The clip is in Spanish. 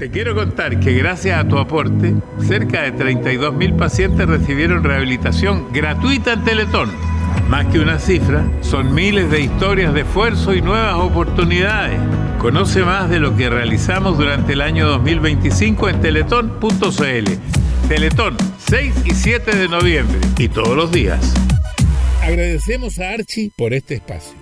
Te quiero contar que gracias a tu aporte, cerca de 32.000 pacientes recibieron rehabilitación gratuita en Teletón. Más que una cifra, son miles de historias de esfuerzo y nuevas oportunidades. Conoce más de lo que realizamos durante el año 2025 en teletón.cl. Teletón, 6 y 7 de noviembre y todos los días. Agradecemos a Archie por este espacio.